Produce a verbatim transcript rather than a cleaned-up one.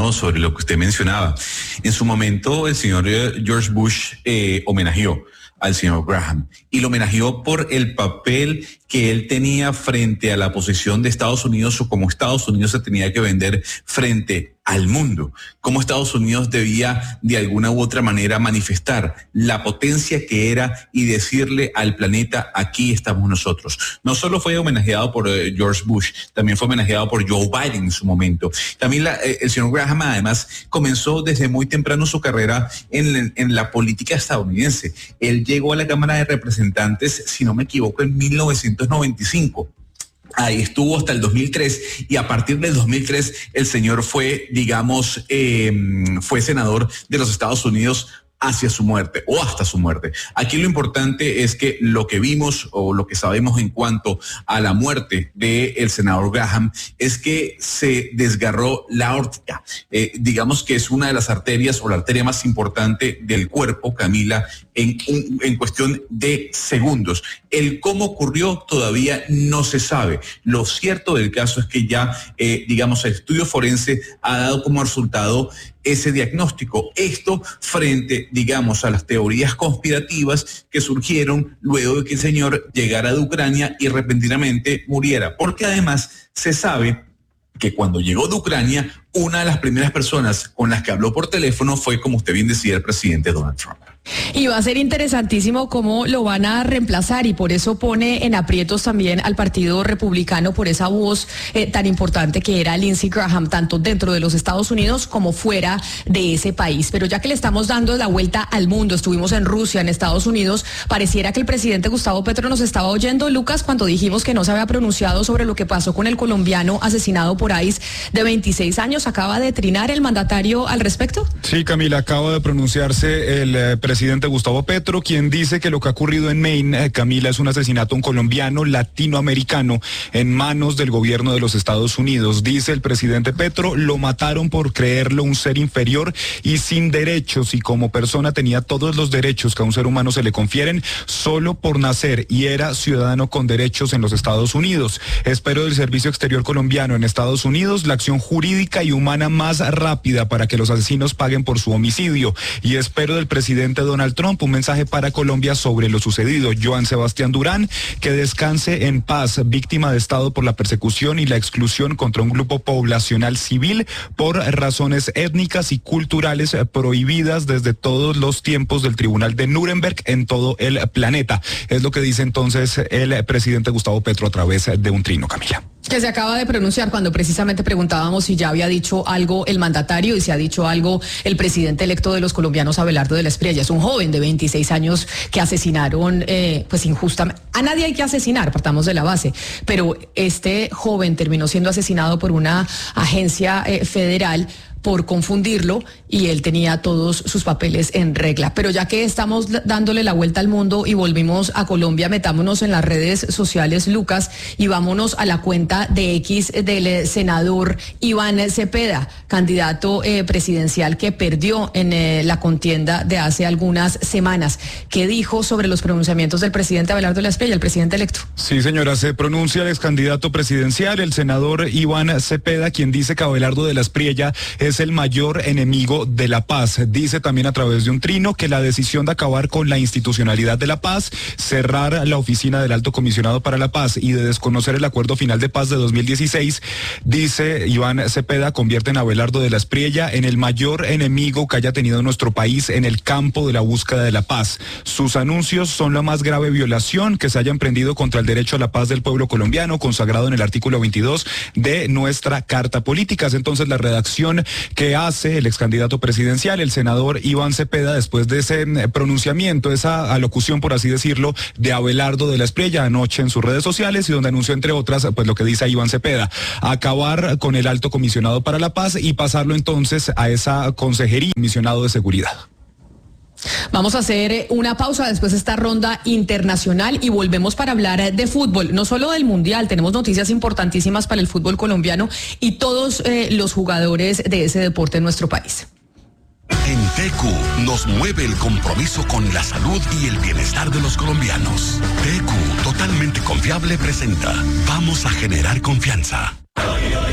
¿no?, sobre lo que usted mencionaba. En su momento, el señor George Bush eh, homenajeó al señor Graham y lo homenajeó por el papel que él tenía frente a la posición de Estados Unidos, o cómo Estados Unidos se tenía que vender frente al mundo, cómo Estados Unidos debía de alguna u otra manera manifestar la potencia que era y decirle al planeta: aquí estamos nosotros. No solo fue homenajeado por eh, George Bush, también fue homenajeado por Joe Biden en su momento. También la, eh, el señor Graham además comenzó desde muy temprano su carrera en, en la política estadounidense. Él llegó a la Cámara de Representantes, si no me equivoco, en mil novecientos noventa y cinco. Ahí estuvo hasta el dos mil tres, y a partir del dos mil tres el señor fue, digamos, eh, fue senador de los Estados Unidos hacia su muerte o hasta su muerte. Aquí lo importante es que lo que vimos o lo que sabemos en cuanto a la muerte del senador Graham es que se desgarró la aórtica. Eh, digamos que es una de las arterias o la arteria más importante del cuerpo, Camila, en, en cuestión de segundos. El cómo ocurrió todavía no se sabe. Lo cierto del caso es que ya, eh, digamos, el estudio forense ha dado como resultado ese diagnóstico. Esto frente, digamos, a las teorías conspirativas que surgieron luego de que el señor llegara de Ucrania y repentinamente muriera. Porque además se sabe que cuando llegó de Ucrania, una de las primeras personas con las que habló por teléfono fue, como usted bien decía, el presidente Donald Trump. Y va a ser interesantísimo cómo lo van a reemplazar, y por eso pone en aprietos también al Partido Republicano por esa voz eh, tan importante que era Lindsey Graham, tanto dentro de los Estados Unidos como fuera de ese país. Pero ya que le estamos dando la vuelta al mundo, estuvimos en Rusia, en Estados Unidos, pareciera que el presidente Gustavo Petro nos estaba oyendo, Lucas, cuando dijimos que no se había pronunciado sobre lo que pasó con el colombiano asesinado por ICE de veintiséis años. ¿Acaba de trinar el mandatario al respecto? Sí, Camila, acaba de pronunciarse el eh, presidente Gustavo Petro, quien dice que lo que ha ocurrido en Maine, eh, Camila, es un asesinato a un colombiano latinoamericano en manos del gobierno de los Estados Unidos. Dice el presidente Petro: lo mataron por creerlo un ser inferior y sin derechos, y como persona tenía todos los derechos que a un ser humano se le confieren solo por nacer, y era ciudadano con derechos en los Estados Unidos. Espero del Servicio Exterior colombiano en Estados Unidos la acción jurídica y humana más rápida para que los asesinos paguen por su homicidio, y espero del presidente Donald Trump un mensaje para Colombia sobre lo sucedido. Joan Sebastián Durán, que descanse en paz, víctima de Estado por la persecución y la exclusión contra un grupo poblacional civil por razones étnicas y culturales prohibidas desde todos los tiempos del Tribunal de Nuremberg en todo el planeta. Es lo que dice entonces el presidente Gustavo Petro a través de un trino, Camila. Que se acaba de pronunciar cuando precisamente preguntábamos si ya había dicho algo el mandatario, y si ha dicho algo el presidente electo de los colombianos, Abelardo de la Espriella. Es un joven de veintiséis años que asesinaron eh, pues injustamente. A nadie hay que asesinar, partamos de la base, pero este joven terminó siendo asesinado por una agencia eh, federal por confundirlo, y él tenía todos sus papeles en regla. Pero ya que estamos dándole la vuelta al mundo y volvimos a Colombia, metámonos en las redes sociales, Lucas, y vámonos a la cuenta de X del senador Iván Cepeda, candidato eh, presidencial que perdió en eh, la contienda de hace algunas semanas. ¿Qué dijo sobre los pronunciamientos del presidente Abelardo de la Espriella, el presidente electo? Sí, señora, se pronuncia el ex candidato presidencial, el senador Iván Cepeda, quien dice que Abelardo de la Espriella es el mayor enemigo de la paz. Dice también a través de un trino que la decisión de acabar con la institucionalidad de la paz, cerrar la oficina del Alto Comisionado para la Paz y de desconocer el acuerdo final de paz de dos mil dieciséis, dice Iván Cepeda, convierte a Abelardo de la Espriella en el mayor enemigo que haya tenido nuestro país en el campo de la búsqueda de la paz. Sus anuncios son la más grave violación que se haya emprendido contra el derecho a la paz del pueblo colombiano, consagrado en el artículo veintidós de nuestra Carta Política. Es entonces la redacción que hace el ex candidato presidencial, el senador Iván Cepeda, después de ese pronunciamiento, esa alocución, por así decirlo, de Abelardo de la Espriella anoche en sus redes sociales, y donde anunció, entre otras, pues lo que dice Iván Cepeda: acabar con el Alto Comisionado para la Paz y pasarlo entonces a esa consejería, comisionado de seguridad. Vamos a hacer una pausa después de esta ronda internacional y volvemos para hablar de fútbol, no solo del Mundial. Tenemos noticias importantísimas para el fútbol colombiano y todos eh, los jugadores de ese deporte en nuestro país. En T Q nos mueve el compromiso con la salud y el bienestar de los colombianos. T Q, totalmente confiable, presenta Vamos a generar confianza.